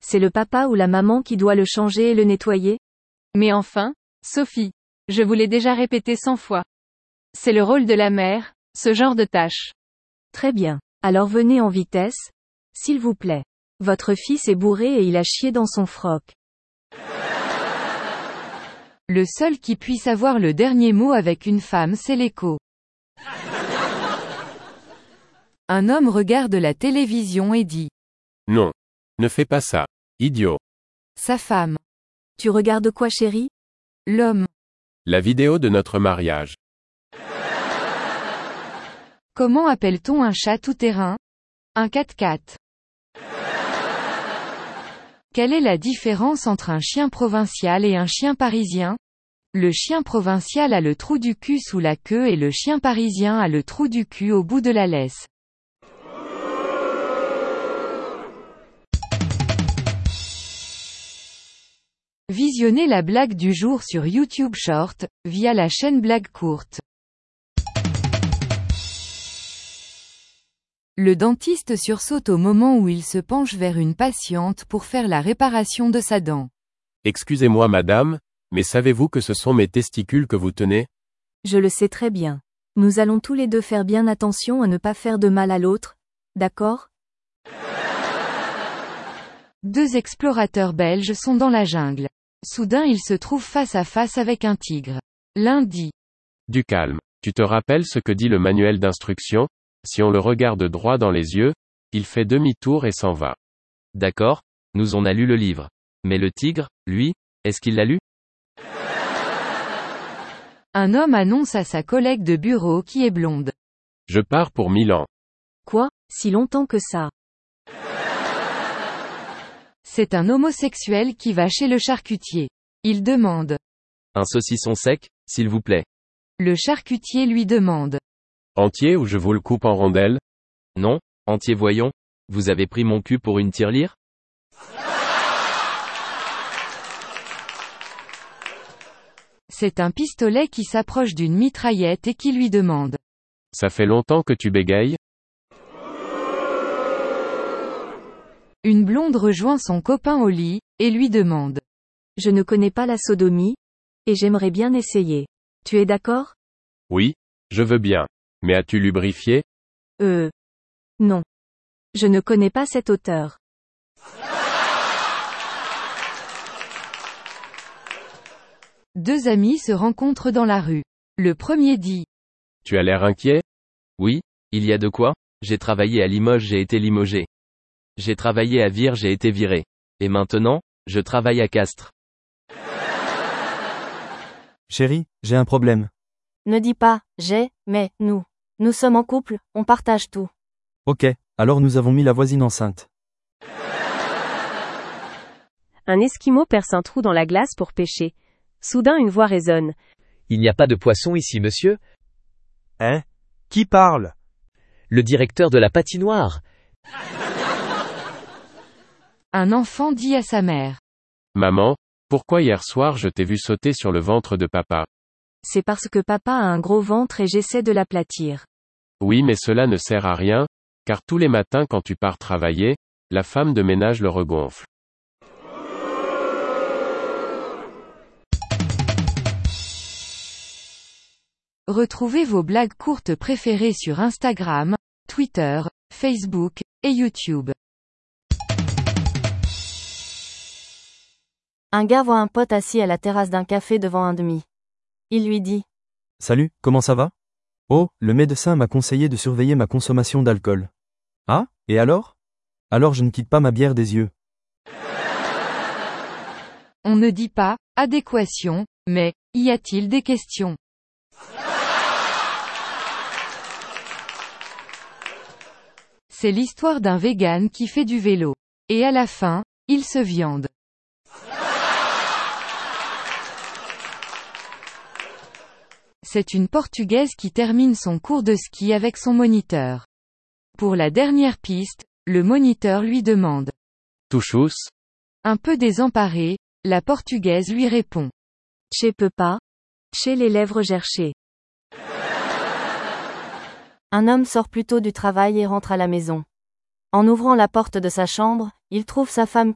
C'est le papa ou la maman qui doit le changer et le nettoyer? Mais enfin, Sophie. Je vous l'ai déjà répété 100 fois. C'est le rôle de la mère, ce genre de tâche. Très bien. Alors venez en vitesse, s'il vous plaît. Votre fils est bourré et il a chié dans son froc. Le seul qui puisse avoir le dernier mot avec une femme, c'est l'écho. Un homme regarde la télévision et dit. Non. Ne fais pas ça. Idiot. Sa femme. Tu regardes quoi, chérie? L'homme. La vidéo de notre mariage. Comment appelle-t-on un chat tout-terrain? Un 4x4. Quelle est la différence entre un chien provincial et un chien parisien? Le chien provincial a le trou du cul sous la queue et le chien parisien a le trou du cul au bout de la laisse. Visionnez la blague du jour sur YouTube Short, via la chaîne Blague Courte. Le dentiste sursaute au moment où il se penche vers une patiente pour faire la réparation de sa dent. Excusez-moi madame, mais savez-vous que ce sont mes testicules que vous tenez? Je le sais très bien. Nous allons tous les deux faire bien attention à ne pas faire de mal à l'autre, d'accord? Deux explorateurs belges sont dans la jungle. Soudain ils se trouvent face à face avec un tigre. L'un dit. Du calme. Tu te rappelles ce que dit le manuel d'instruction? Si on le regarde droit dans les yeux, il fait demi-tour et s'en va. D'accord, nous on a lu le livre. Mais le tigre, lui, est-ce qu'il l'a lu? Un homme annonce à sa collègue de bureau qui est blonde. Je pars pour Milan. Quoi, si longtemps que ça? C'est un homosexuel qui va chez le charcutier. Il demande. Un saucisson sec, s'il vous plaît. Le charcutier lui demande. Entier ou je vous le coupe en rondelles? Non, entier voyons. Vous avez pris mon cul pour une tirelire? C'est un pistolet qui s'approche d'une mitraillette et qui lui demande. Ça fait longtemps que tu bégayes? Une blonde rejoint son copain au lit, et lui demande. Je ne connais pas la sodomie, et j'aimerais bien essayer. Tu es d'accord? Oui, je veux bien. Mais as-tu lubrifié? Non. Je ne connais pas cet auteur. Deux amis se rencontrent dans la rue. Le premier dit. Tu as l'air inquiet? Oui, il y a de quoi? J'ai travaillé à Limoges, j'ai été limogé. J'ai travaillé à Vire, j'ai été viré. Et maintenant, je travaille à Castres. Chérie, j'ai un problème. Ne dis pas, mais, nous. Nous sommes en couple, on partage tout. Ok, alors nous avons mis la voisine enceinte. Un Esquimau perce un trou dans la glace pour pêcher. Soudain une voix résonne. Il n'y a pas de poisson ici, monsieur? Hein? Qui parle? Le directeur de la patinoire. Un enfant dit à sa mère. Maman, pourquoi hier soir je t'ai vu sauter sur le ventre de papa? C'est parce que papa a un gros ventre et j'essaie de l'aplatir. Oui, mais cela ne sert à rien, car tous les matins quand tu pars travailler, la femme de ménage le regonfle. Retrouvez vos blagues courtes préférées sur Instagram, Twitter, Facebook, et YouTube. Un gars voit un pote assis à la terrasse d'un café devant un demi. Il lui dit. Salut, comment ça va? Oh, le médecin m'a conseillé de surveiller ma consommation d'alcool. Ah, et alors? Alors je ne quitte pas ma bière des yeux. On ne dit pas adéquation, mais y a-t-il des questions? C'est l'histoire d'un vegan qui fait du vélo. Et à la fin, il se viande. C'est une Portugaise qui termine son cours de ski avec son moniteur. Pour la dernière piste, le moniteur lui demande. Touchous? Un peu désemparée, la Portugaise lui répond. Che peux pas. Che les lèvres gerchées. Un homme sort plus tôt du travail et rentre à la maison. En ouvrant la porte de sa chambre, il trouve sa femme